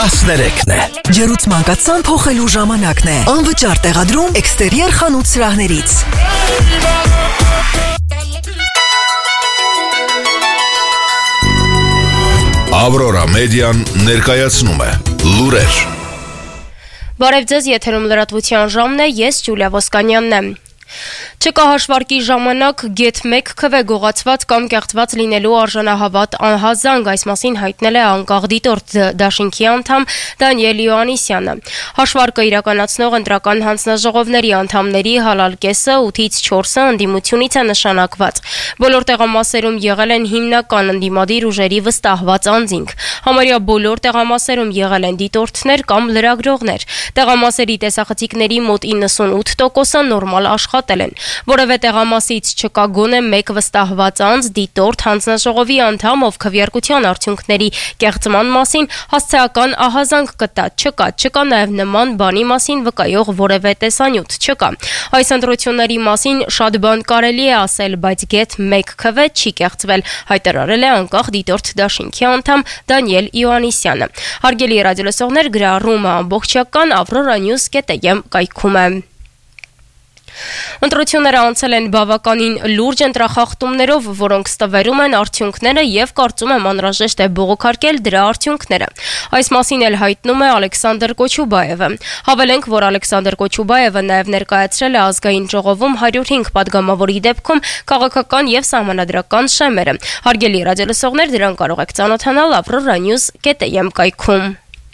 13-ն է։ Ջերուցման կաթսան փոխելու ժամանակն է։ Անվճար տեղադրում էքստերիեր խանութ սրահներից։ Ավրորա մեդիան ներկայացնում է լուրեր։ Բարև ձեզ, եթերում լրատվության ժամն է, ես Ջուլիա Ոսկանյանն եմ։ Չկա հաշվարկի ժամանակ գեթ 1 քվ գողացված կամ կեղծված լինելու արժանահավատ անհազանգ, այս մասին հայտնել է անկախ դիտորդ դաշինքի անդամ Դանիել Յոհաննիսյանը։ Հաշվարկը իրականացնող ընտրական հանձնաժողովների անդամների հալալ կեսը 8-ից 4-ը ընդդիմությունից է նշանակված։ Բոլոր տեղամասերում եղել են հիմնական ընդդիմադիր ուժերի վստահված անձինք։ Համարյա բոլոր տեղամասերում եղել են դիտորդներ կամ լրագրողներ։ Տեղամասերի տեսախցիկների մոտ 98%-ը նորմալ աշխատել են։ Որևէ տեղամասից չկա գոնե մեկ վստահված անձ, դիտորդ, հանձնաժողովի անդամ, ով քվեարկության արդյունքների կեղծման մասին հասցեական ահազանգ կտա, չկա նաև նման բանի մասին վկայող որևէ տեսանյութ, չկա։ Այս ընտրությունների մասին շատ բան կարելի է ասել, բայց գեթ 1 քվ չի կեղծվել, հայտարարել է անկախ դիտորդ դաշինքի անդամ Դանիել Յոհաննիսյանը։ Հարգելի ռադիոլսողներ, գրառումը ամբողջական avroranews.am կայքում է։ Ընտրությունները անցել են բավականին լուրջ ընտրախախտումներով, որոնք ստվերում են արդյունքները եւ կարծում եմ անհրաժեշտ է բողոքարկել դրա արդյունքները։ Այս մասին էլ հայտնում է Ալեքսանդր Կոչուբաևը։ Հավելենք, որ Ալեքսանդր Կոչուբաևը նաեւ ներկայացրել է ազգային ժողովում 105 падգամավորի դեպքում քաղաքական եւ սահմանադրական շեմերը։ Հարգելի ռադիոլսողներ, դրան կարող եք ծանոթանալ avroranews.am կայքում։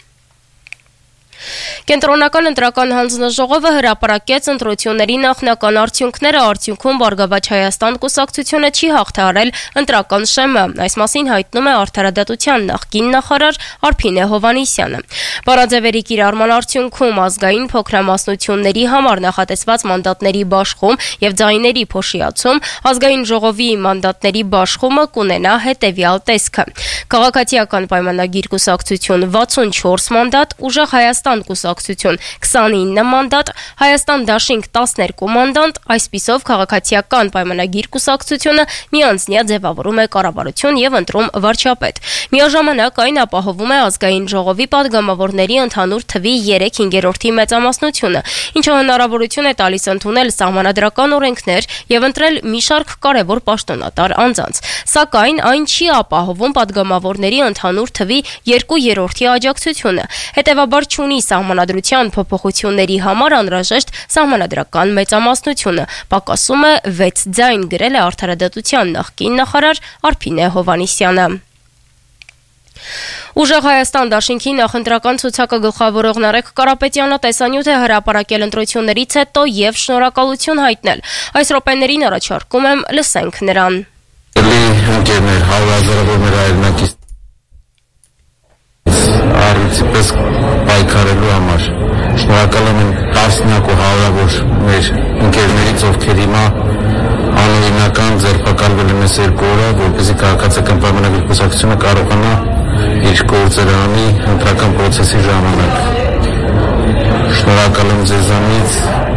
Կենտրոնական ընտրական հանձնաժողովը հրապարակեց ընտրությունների նախնական արդյունքները, արդյունքում Բարգավաճ Հայաստան կուսակցությունը չի հաղթահարել ընտրական շեմը, այս մասին հայտնում է Արդարադատության նախկին նախարար Արփինե Հովհաննիսյանը։ Բանաձևերի կիրառման արդյունքում ազգային փոքրամասնությունների համար նախատեսված մանդատների բաշխում եւ ձայների փոշիացում ազգային ժողովի մանդատների բաշխումը կունենա հետեւյալ տեսքը։ Քաղաքացիական պայմանագիր կուսակցություն 64 մանդատ, Ուժեղ Հայաստան կուսակցություն 29 մանդատ, Հայաստան դաշինք 12 մանդատ, այսպիսով քաղաքացիական պայմանագիր կուսակցությունը միանձնյա ձևավորում է կառավարություն եւ ընտրում վարչապետ։ Միաժամանակ այն ապահովում է ազգային ժողովի падգամավորների ընդհանուր թվի 3/5 մեծամասնությունը, ինչը հնարավորություն է տալիս ընդունել սահմանադրական օրենքներ եւ ընտրել մի շարք կարեւոր պաշտոնատար անձանց։ Սակայն այն չի ապահովում падգամավորների ընդհանուր թվի 2/3 աջակցությունը։ Հետևաբար չունի սահմանադրության փոփոխությունների համար անհրաժեշտ սահմանադրական մեծամասնությունը, պակասում է 6 ձայն, գրել է Արդարադատության նախկին նախարար Արփինե Հովհաննիսյանը։ Ուժեղ Հայաստան դաշինքի նախընտրական ցուցակը գլխավորող Նարեկ Կարապետյանը տեսանյութ է հրապարակել ընտրություններից հետո եւ շնորհակալություն հայտնել։ Այս րոպեներին առաջարկում եմ լսենք նրան։ Ընկերներ, հարազատավոր մեր հայրենակից առիթպես պայքարելու համար շնորհակալ եմ տասնյակ ու հարյուրավոր մեր ընկերներից, ովքեր հիմա անօրինական ձերբակալվել են այս 2 օրը, որպեսզի քաղաքացիական պայմանագիր կուսակցությունը կարողանա իր գործերը անի ընտրական պրոցեսի ժամանակ։ Շնորհակալ եմ ձեզանից։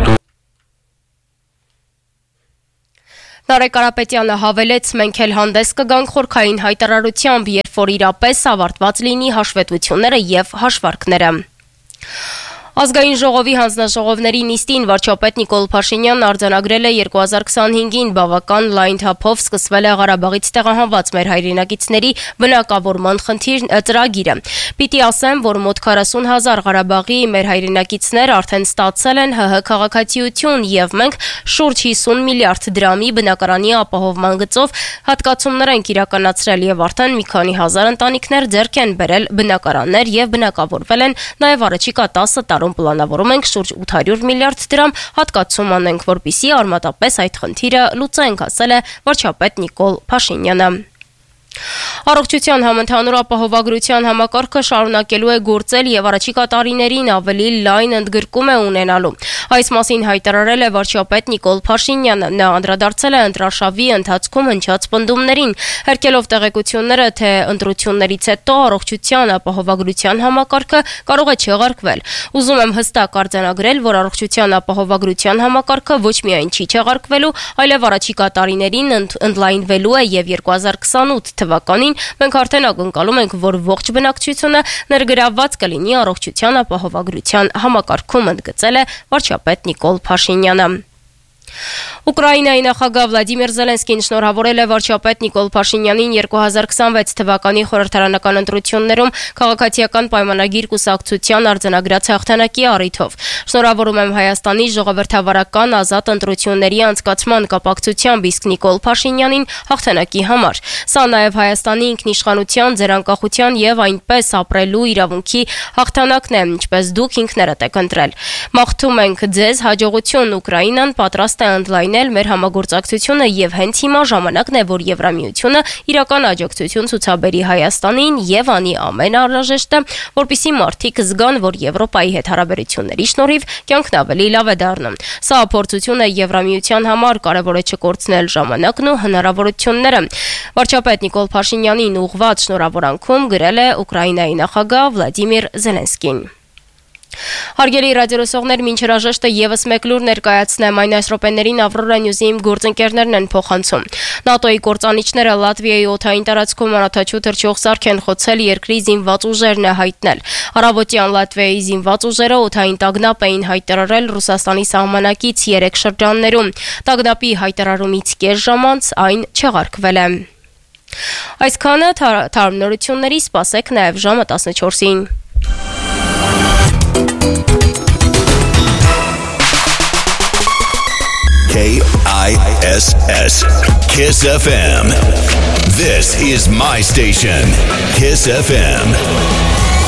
Նարեկ Կարապետյանը հավելեց, մենք էլ հանդես կգանք խորքային հայտարարությամբ, երբ որ իրապես ավարտված լինի հաշվետվությունները եւ հաշվարկները։ Ազգային ժողովի հանձնաժողովների նիստին վարչապետ Նիկոլ Փաշինյանն արձանագրել է 2025-ին բավական լայն թափով սկսվել է Ղարաբաղից տեղահանված մեր հայրենակիցների բնակավորման ծրագիրը։ Պիտի ասեմ, որ մոտ 40,000 Ղարաբաղի մեր հայրենակիցներ արդեն ստացել են ՀՀ քաղաքացիություն եւ մենք շուրջ 50 միլիարդ դրամի բնակարանի ապահովման գծով հատկացումներ ենք իրականացրել եւ արդեն մի քանի հազար ընտանիքներ ձեռք են բերել բնակարաններ եւ բնակավորվել են նաեւ առաջիկա 10 տարում պլանավորում ենք շուրջ 800 միլիարդ դրամ հատկացում անենք, որպեսզի արմատապես այդ խնդիրը լուծենք, ասել է վարչապետ Նիկոլ Փաշինյանը։ Առողջության համընդհանուր ապահովագրության համակարգը շարունակելու է գործել եւ առաջիկա տարիներին ավելի լայն ընդգրկում է ունենալու։ Այս մասին հայտարարել է վարչապետ Նիկոլ Փաշինյանը։ Նա անդրադարձել է ընտրարշավի ընթացքում հնչած պնդումներին, հերքելով տեղեկությունները, թե ընտրություններից հետո առողջության ապահովագրության համակարգը կարող է չեղարկվել։ Ուզում եմ հստակ արձանագրել, որ առողջության ապահովագրության համակարգը ոչ միայն չի չեղարկվելու, այլև առաջիկա տարիներին ընդլայնվելու է եւ 2028 թվականին մենք արդեն ակնկալում ենք, որ ողջ բնակչությունը ներգրավված կլինի առողջության ապահովագրության համակարգում, ընդգծել է վարչապետ Նիկոլ Փաշինյանը։ Ուկրաինայի նախագահ Վլադիմիր Զելենսկին շնորհավորել է վարչապետ Նիկոլ Փաշինյանին 2026 թվականի խորհրդարանական ընտրություններում քաղաքացիական պայմանագիր կուսակցության արձանագրած հաղթանակի առիթով։ Շնորհավորում եմ Հայաստանի ժողովրդավարական ազատ ընտրությունների անցկացման կապակցությամբ, իսկ Նիկոլ Փաշինյանին հաղթանակի համար։ Սա նաև Հայաստանի ինքնիշխանության, ձեռանկախության եւ այնպես ապրելու իրավունքի հաղթանակն է, ինչպես դուք ինքներդ եք ընտրել։ Մաղթում ենք ձեզ հաջողություն, Ուկրաինան պատրաստ է ընդլայնել մեր համագործակցությունը եւ հենց հիմա ժամանակն է, որ Եվրամիությունը իրական աջակցություն ցուցաբերի Հայաստանին եւ անի ամեն անհրաժեշտը, որպեսզի մարդիկ զգան, որ Եվրոպայի հետ հարաբերությունների շնորհիվ կյանքն ավելի լավ է դառնում։ Սա փորձություն է Եվրամիության համար, կարևոր է չկորցնել ժամանակն ու հնարավորությունները։ Վարչապետ Նիկոլ Փաշինյանին ուղղված շնորհավորանքում գրել է Ուկրաինայի նախագահ Վլադիմիր Զելենսկին։ Հարգելի ռադիոլսողներ, մինչ հրաժեշտը եւս մեկ լուր ներկայացնեմ, այն այս րոպեներին Ավրորա Նյուզի գործընկերներն են փոխանցում։ ՆԱՏՕ-ի կործանիչները Լատվիայի օդային տարածքում անօթաչու թռչող սարք են խոցել, երկրի զինված ուժերն է հայտնել։ Առավոտյան Լատվիայի զինված ուժերը օդային տագնապ էին հայտարարել Ռուսաստանի սահմանակից 3 շրջաններում։ Տագնապի հայտարարումից կես ժամ անց այն չեղարկվել է։ Այսքանը թարմ նորությունների, սպասեք նաև ժամը 14-ին։ KISS Kiss FM. This is my station, Kiss FM.